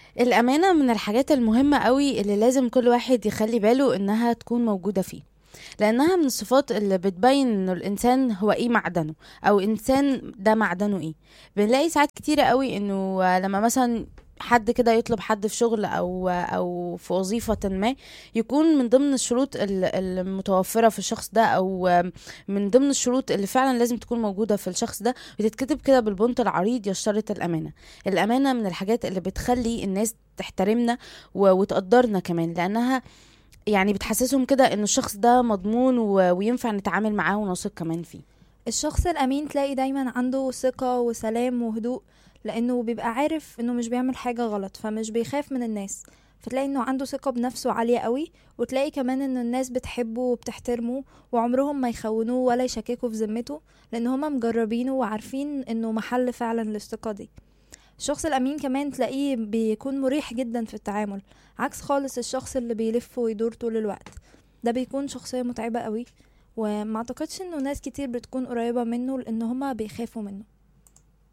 الأمانة من الحاجات المهمة قوي اللي لازم كل واحد يخلي باله إنها تكون موجودة فيه، لأنها من الصفات اللي بتبين إنه الإنسان هو إيه معدنه، أو إنسان ده معدنه إيه. بنلاقي ساعات كتيرة قوي إنه لما مثلا حد كده يطلب حد في شغل او في وظيفة ما، يكون من ضمن الشروط المتوفرة في الشخص ده، او من ضمن الشروط اللي فعلا لازم تكون موجودة في الشخص ده، بتتكتب كده بالبنط العريض: يشترط الأمانة. الأمانة من الحاجات اللي بتخلي الناس تحترمنا وتقدرنا كمان، لأنها يعني بتحسسهم كده ان الشخص ده مضمون وينفع نتعامل معاه ونثق كمان فيه. الشخص الأمين تلاقي دايما عنده ثقة وسلام وهدوء، لأنه بيبقى عارف إنه مش بيعمل حاجة غلط، فمش بيخاف من الناس. فتلاقي إنه عنده ثقة بنفسه عالية قوي، وتلاقي كمان إن الناس بتحبه وبتحترمه، وعمرهم ما يخونوه ولا يشككوا في ذمته، لأن هما مجربينه وعارفين إنه محل فعلا للثقة دي. الشخص الأمين كمان تلاقيه بيكون مريح جدا في التعامل، عكس خالص الشخص اللي بيلف ويدور طول الوقت. ده بيكون شخصية متعبة قوي، وما اعتقدش انه ناس كتير بتكون قريبة منه لان هما بيخافوا منه.